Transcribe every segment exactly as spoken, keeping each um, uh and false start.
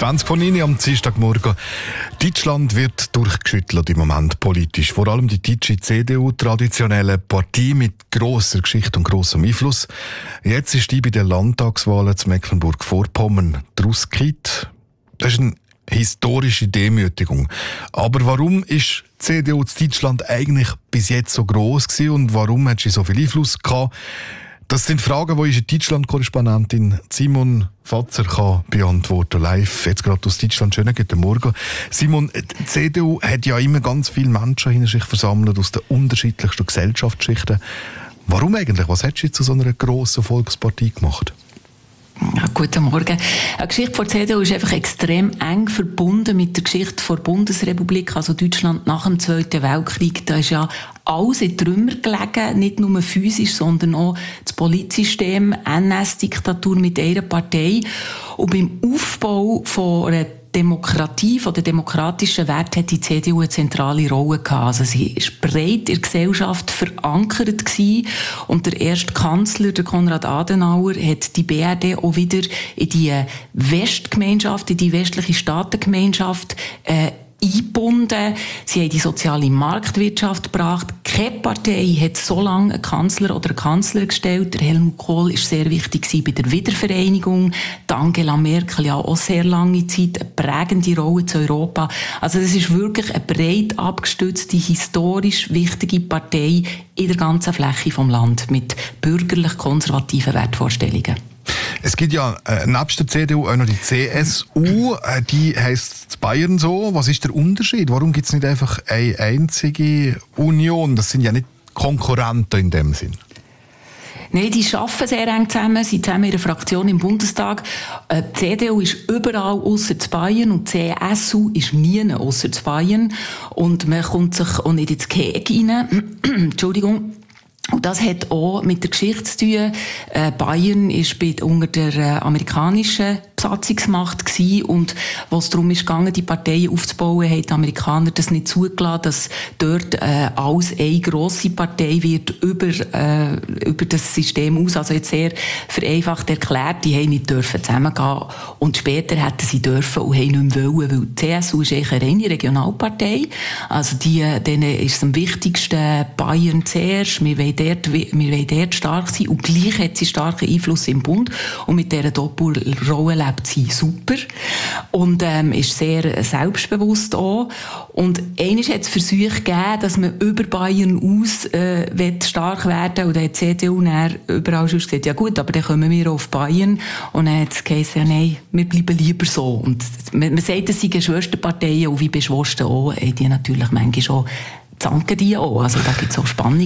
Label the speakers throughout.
Speaker 1: zwanzig von neun am Dienstagmorgen. Deutschland wird durchgeschüttelt im Moment politisch. Vor allem die deutsche C D U, traditionelle Partei mit grosser Geschichte und grossem Einfluss. Jetzt ist die bei den Landtagswahlen zu Mecklenburg-Vorpommern daraus gekippt. Das ist eine historische Demütigung. Aber warum ist die C D U in Deutschland eigentlich bis jetzt so gross gewesen und warum hat sie so viel Einfluss gehabt? Das sind Fragen, die unsere Deutschland-Korrespondentin Simon Fatzer kann beantworten live. Jetzt gerade aus Deutschland. Schönen guten Morgen. Simon, die C D U hat ja immer ganz viele Menschen hinter sich versammelt aus den unterschiedlichsten Gesellschaftsschichten. Warum eigentlich? Was hat sie zu so einer grossen Volkspartei gemacht?
Speaker 2: Ja, guten Morgen. Die Geschichte der C D U ist einfach extrem eng verbunden mit der Geschichte der Bundesrepublik, also Deutschland nach dem Zweiten Weltkrieg. Da ist ja alles in Trümmer gelegen, nicht nur physisch, sondern auch das Politsystem, N S-Diktatur mit einer Partei. Und beim Aufbau von einer Demokratie, von den demokratischen Werten hat die C D U eine zentrale Rolle gehabt. Also sie ist breit in der Gesellschaft verankert gewesen. Und der erste Kanzler, der Konrad Adenauer, hat die B R D auch wieder in die Westgemeinschaft, in die westliche Staatengemeinschaft äh, eingebunden. Sie haben die soziale Marktwirtschaft gebracht. Keine Partei hat so lange einen Kanzler oder einen Kanzler gestellt. Der Helmut Kohl war sehr wichtig bei der Wiedervereinigung. Die Angela Merkel ja auch sehr lange Zeit eine prägende Rolle zu Europa. Also das ist wirklich eine breit abgestützte, historisch wichtige Partei in der ganzen Fläche vom Land mit bürgerlich-konservativen Wertvorstellungen.
Speaker 1: Es gibt ja äh, nebst der C D U auch noch die C S U, äh, die heisst in Bayern so. Was ist der Unterschied? Warum gibt es nicht einfach eine einzige Union? Das sind ja nicht Konkurrenten in dem Sinn.
Speaker 2: Nein, die arbeiten sehr eng zusammen, sind zusammen in einer Fraktion im Bundestag. Die C D U ist überall ausser zu Bayern und die C S U ist nie ausser zu Bayern. Und man kommt sich auch nicht ins Gehege rein. Entschuldigung. Und das hat auch mit der Geschichte zu tun. Äh, Bayern war bei, unter der äh, amerikanischen Besatzungsmacht gewesen, und was darum ist gegangen, die Parteien aufzubauen, haben die Amerikaner das nicht zugelassen, dass dort äh, alles eine grosse Partei wird über, äh, über das System aus. Also jetzt sehr vereinfacht erklärt, die haben nicht dürfen zusammengehen und später hätten sie dürfen und haben nicht mehr wollen, weil die C S U ist eigentlich eine reine Regionalpartei. Also die, denen ist es am wichtigsten Bayern zuerst, wir wollen dort, wir wollen dort stark sein, und gleich hat sie starken Einfluss im Bund und mit dieser Doppelrolle lebt sie super und ähm, ist sehr selbstbewusst auch. Und einmal hat es Versuche gegeben, dass man über Bayern aus äh, stark werden will, und dann hat die C D U dann überall schon gesagt, ja gut, aber dann kommen wir auf Bayern, und dann hat es geheißen, ja nein, wir bleiben lieber so. Und man, man sagt, es sind Schwesterparteien, und wie beschwosten auch, die natürlich manchmal schon zanken die auch, also da gibt es auch Spannungen.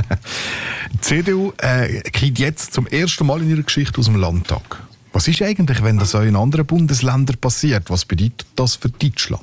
Speaker 1: Die C D U äh, kriegt jetzt zum ersten Mal in ihrer Geschichte aus dem Landtag. Was ist eigentlich, wenn das auch in anderen Bundesländern passiert? Was bedeutet das für Deutschland?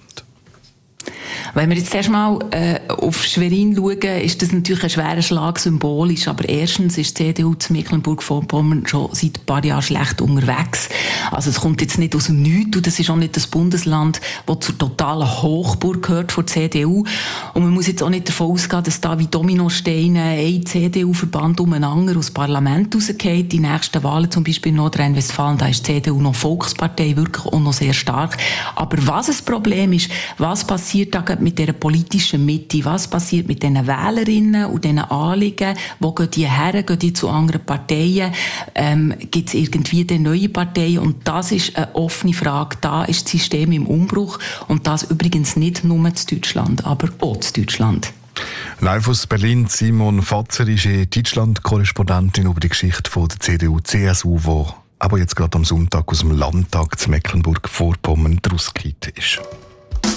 Speaker 2: Wenn wir jetzt erstmal äh, auf Schwerin schauen, ist das natürlich ein schwerer Schlag symbolisch. Aber erstens ist die C D U zu Mecklenburg-Vorpommern schon seit ein paar Jahren schlecht unterwegs. Also es kommt jetzt nicht aus dem Nichts, und das ist auch nicht das Bundesland, das zur totalen Hochburg gehört von der C D U. Und man muss jetzt auch nicht davon ausgehen, dass da wie Dominosteine ein C D U-Verband umeinander aus dem Parlament rausgeht. Die nächsten Wahlen, zum Beispiel in Nordrhein-Westfalen, da ist die C D U noch Volkspartei, wirklich auch noch sehr stark. Aber was ein Problem ist, was passiert da mit dieser politischen Mitte? Was passiert mit diesen Wählerinnen und diesen Anliegen? Wo gehen die her? Gehen die zu anderen Parteien? Ähm, gibt es irgendwie die neue Parteien? Und das ist eine offene Frage. Da ist das System im Umbruch. Und das übrigens nicht nur in Deutschland, aber auch in Deutschland.
Speaker 1: Live aus Berlin, Simon Fatzer ist Deutschland-Korrespondentin über die Geschichte von der C D U C S U, die aber jetzt gerade am Sonntag aus dem Landtag zu Mecklenburg-Vorpommern rausgekehrt ist.